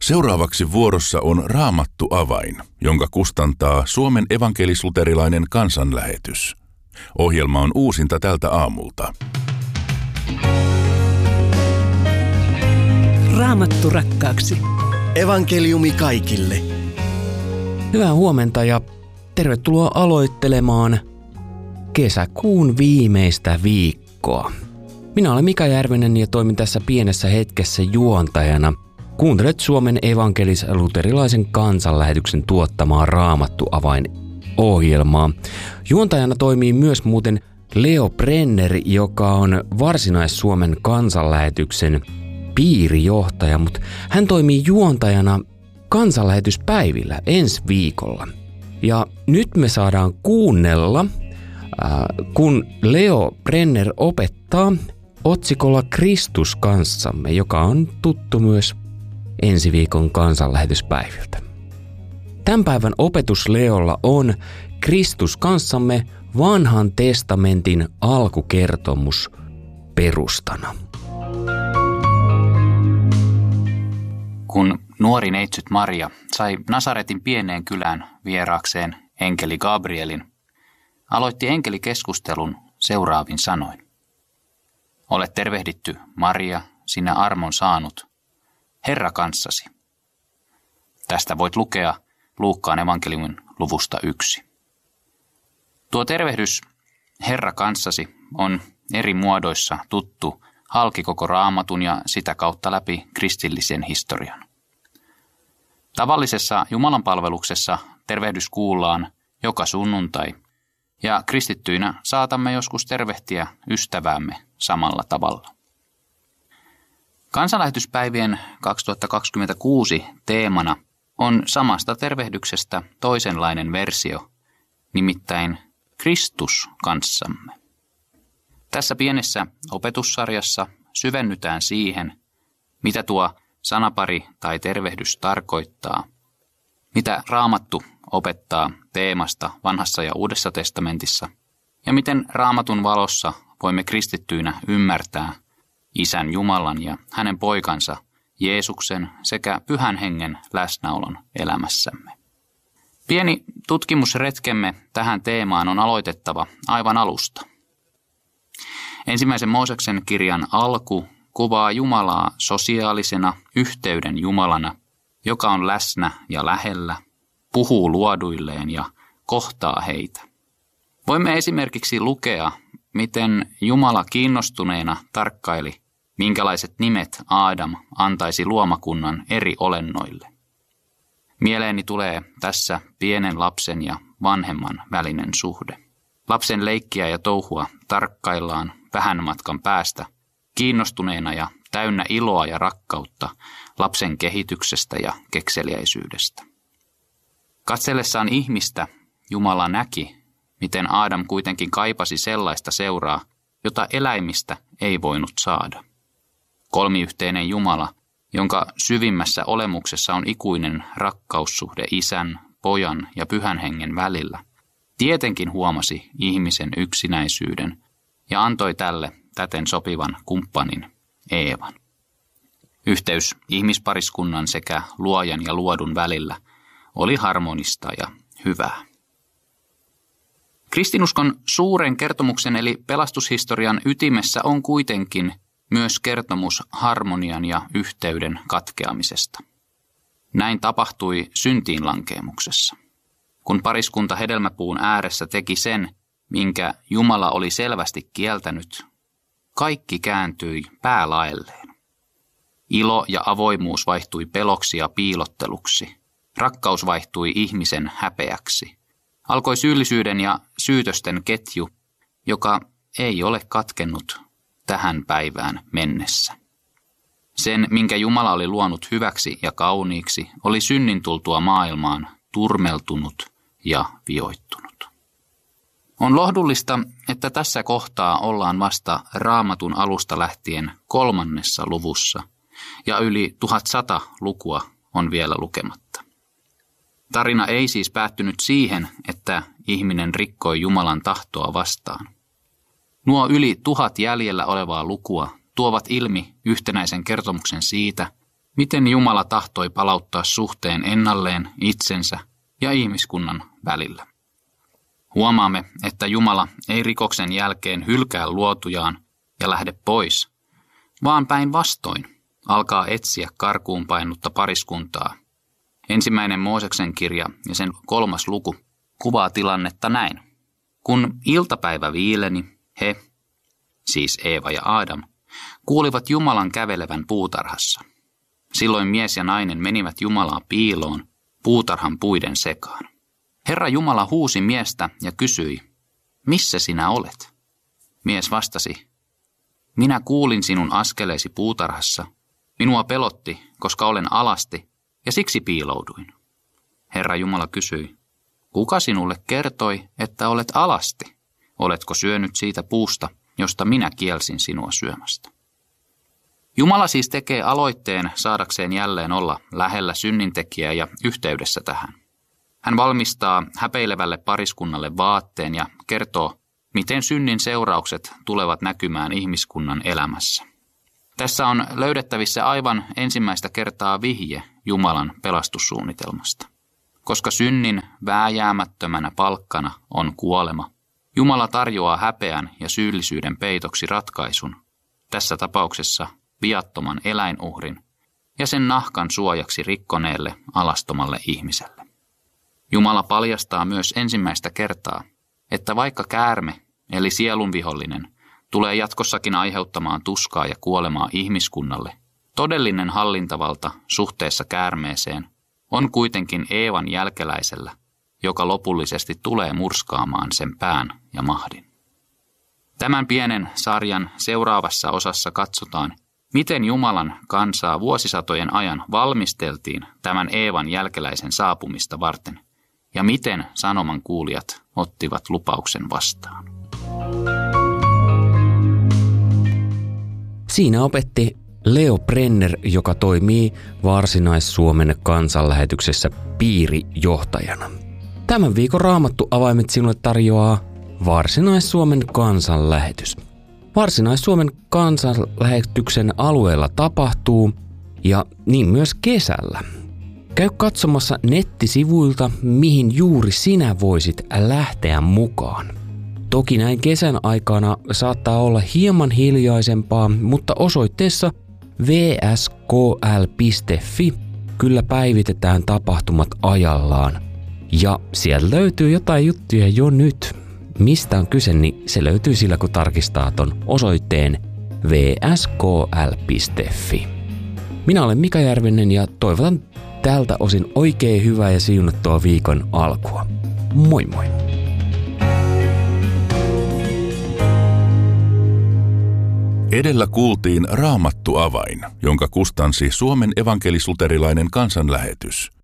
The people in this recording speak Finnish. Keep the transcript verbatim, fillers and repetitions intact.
Seuraavaksi vuorossa on Raamattu avain, jonka kustantaa Suomen evankelis-luterilainen kansanlähetys. Ohjelma on uusinta tältä aamulta. Raamattu rakkaaksi. Evankeliumi kaikille. Hyvää huomenta ja tervetuloa aloittelemaan kesäkuun viimeistä viikkoa. Minä olen Mika Järvinen ja toimin tässä pienessä hetkessä juontajana. Kuuntelet Suomen evankelis-luterilaisen kansanlähetyksen tuottamaa Raamattu avain-ohjelmaa. Juontajana toimii myös muuten Leo Brenner, joka on Varsinais-Suomen kansanlähetyksen piirijohtaja, mutta hän toimii juontajana kansanlähetyspäivillä ensi viikolla. Ja nyt me saadaan kuunnella, äh, kun Leo Brenner opettaa otsikolla Kristus kanssamme, joka on tuttu myös ensi viikon kansanlähetyspäiviltä. Tämän päivän opetus Leolla on Kristus kanssamme vanhan testamentin alkukertomus perustana. Kun nuori neitsyt Maria sai Nasaretin pieneen kylään vieraakseen enkeli Gabrielin, aloitti enkeli keskustelun seuraavin sanoin. Olet tervehditty, Maria, sinä armon saanut, Herra kanssasi. Tästä voit lukea Luukkaan evankeliumin luvusta yksi. Tuo tervehdys, Herra kanssasi, on eri muodoissa tuttu halki koko Raamatun ja sitä kautta läpi kristillisen historian. Tavallisessa jumalanpalveluksessa tervehdys kuullaan joka sunnuntai, ja kristittyinä saatamme joskus tervehtiä ystäväämme samalla tavalla. Kansanlähetyspäivien kaksituhattakaksikymmentäkuusi teemana on samasta tervehdyksestä toisenlainen versio, nimittäin Kristus kanssamme. Tässä pienessä opetussarjassa syvennytään siihen, mitä tuo sanapari tai tervehdys tarkoittaa, mitä Raamattu opettaa teemasta Vanhassa ja Uudessa testamentissa, ja miten Raamatun valossa voimme kristittyinä ymmärtää Isän Jumalan ja hänen poikansa Jeesuksen sekä Pyhän Hengen läsnäolon elämässämme. Pieni tutkimusretkemme tähän teemaan on aloitettava aivan alusta. Ensimmäisen Mooseksen kirjan alku kuvaa Jumalaa sosiaalisena yhteyden Jumalana, joka on läsnä ja lähellä, puhuu luoduilleen ja kohtaa heitä. Voimme esimerkiksi lukea, miten Jumala kiinnostuneena tarkkaili, minkälaiset nimet Aadam antaisi luomakunnan eri olennoille. Mieleeni tulee tässä pienen lapsen ja vanhemman välinen suhde. Lapsen leikkiä ja touhua tarkkaillaan vähän matkan päästä, kiinnostuneena ja täynnä iloa ja rakkautta lapsen kehityksestä ja kekseliäisyydestä. Katsellessaan ihmistä Jumala näki, miten Aadam kuitenkin kaipasi sellaista seuraa, jota eläimistä ei voinut saada. Kolmiyhteinen Jumala, jonka syvimmässä olemuksessa on ikuinen rakkaussuhde Isän, Pojan ja Pyhän Hengen välillä, tietenkin huomasi ihmisen yksinäisyyden ja antoi tälle täten sopivan kumppanin Eevan. Yhteys ihmispariskunnan sekä luojan ja luodun välillä oli harmonista ja hyvää. Kristinuskon suuren kertomuksen eli pelastushistorian ytimessä on kuitenkin myös kertomus harmonian ja yhteyden katkeamisesta. Näin tapahtui syntiinlankeemuksessa. Kun pariskunta hedelmäpuun ääressä teki sen, minkä Jumala oli selvästi kieltänyt, kaikki kääntyi päälaelleen. Ilo ja avoimuus vaihtui peloksi ja piilotteluksi. Rakkaus vaihtui ihmisen häpeäksi. Alkoi syyllisyyden ja syytösten ketju, joka ei ole katkennut tähän päivään mennessä. Sen, minkä Jumala oli luonut hyväksi ja kauniiksi, oli synnin tultua maailmaan turmeltunut ja vioittunut. On lohdullista, että tässä kohtaa ollaan vasta Raamatun alusta lähtien kolmannessa luvussa, ja yli tuhatsata lukua on vielä lukematta. Tarina ei siis päättynyt siihen, että ihminen rikkoi Jumalan tahtoa vastaan. Nuo yli tuhat jäljellä olevaa lukua tuovat ilmi yhtenäisen kertomuksen siitä, miten Jumala tahtoi palauttaa suhteen ennalleen itsensä ja ihmiskunnan välillä. Huomaamme, että Jumala ei rikoksen jälkeen hylkää luotujaan ja lähde pois, vaan päinvastoin alkaa etsiä karkuun painutta pariskuntaa. Ensimmäinen Mooseksen kirja ja sen kolmas luku kuvaa tilannetta näin. Kun iltapäivä viileni, he, siis Eeva ja Aadam, kuulivat Jumalan kävelevän puutarhassa. Silloin mies ja nainen menivät Jumalaa piiloon puutarhan puiden sekaan. Herra Jumala huusi miestä ja kysyi, missä sinä olet? Mies vastasi, minä kuulin sinun askeleesi puutarhassa. Minua pelotti, koska olen alasti, ja siksi piilouduin. Herra Jumala kysyi, kuka sinulle kertoi, että olet alasti? Oletko syönyt siitä puusta, josta minä kielsin sinua syömästä? Jumala siis tekee aloitteen saadakseen jälleen olla lähellä synnintekijää ja yhteydessä tähän. Hän valmistaa häpeilevälle pariskunnalle vaatteen ja kertoo, miten synnin seuraukset tulevat näkymään ihmiskunnan elämässä. Tässä on löydettävissä aivan ensimmäistä kertaa vihje Jumalan pelastussuunnitelmasta. Koska synnin vääjäämättömänä palkkana on kuolema, Jumala tarjoaa häpeän ja syyllisyyden peitoksi ratkaisun, tässä tapauksessa viattoman eläinuhrin ja sen nahkan suojaksi rikkoneelle alastomalle ihmiselle. Jumala paljastaa myös ensimmäistä kertaa, että vaikka käärme eli sielun vihollinen tulee jatkossakin aiheuttamaan tuskaa ja kuolemaa ihmiskunnalle, todellinen hallintavalta suhteessa käärmeeseen on kuitenkin Eevan jälkeläisellä, joka lopullisesti tulee murskaamaan sen pään ja mahdin. Tämän pienen sarjan seuraavassa osassa katsotaan, miten Jumalan kansaa vuosisatojen ajan valmisteltiin tämän Eevan jälkeläisen saapumista varten ja miten sanoman kuulijat ottivat lupauksen vastaan. Siinä opetti Leo Brenner, joka toimii Varsinais-Suomen kansanlähetyksessä piirijohtajana. Tämän viikon Raamattu avaimet sinulle tarjoaa Varsinais-Suomen kansanlähetys. Varsinais-Suomen kansanlähetyksen alueella tapahtuu ja niin myös kesällä. Käy katsomassa nettisivuilta, mihin juuri sinä voisit lähteä mukaan. Toki näin kesän aikana saattaa olla hieman hiljaisempaa, mutta osoitteessa v s k l piste f i kyllä päivitetään tapahtumat ajallaan. Ja sieltä löytyy jotain juttuja jo nyt. Mistä on kyse, niin se löytyy sillä, kun tarkistaa ton osoitteen v s k l piste f i. Minä olen Mika Järvinen ja toivotan tältä osin oikein hyvää ja siunattua viikon alkua. Moi moi! Edellä kuultiin Raamattu avain, jonka kustansi Suomen evankelis-luterilainen kansanlähetys.